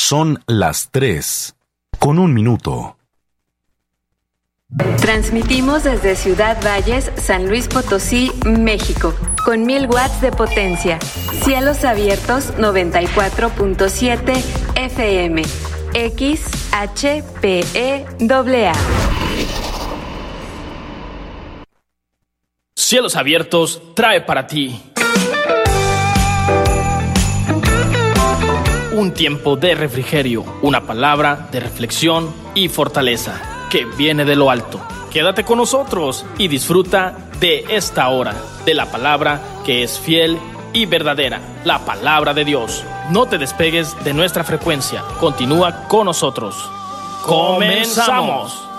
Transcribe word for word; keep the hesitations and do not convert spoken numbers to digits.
Son las tres, con un minuto. Transmitimos desde Ciudad Valles, San Luis Potosí, México, con mil watts de potencia. Cielos abiertos noventa y cuatro punto siete F M. X H P E A A. Cielos Abiertos trae para ti un tiempo de refrigerio, una palabra de reflexión y fortaleza que viene de lo alto. Quédate con nosotros y disfruta de esta hora, de la palabra que es fiel y verdadera, la palabra de Dios. No te despegues de nuestra frecuencia, continúa con nosotros. ¡Comenzamos!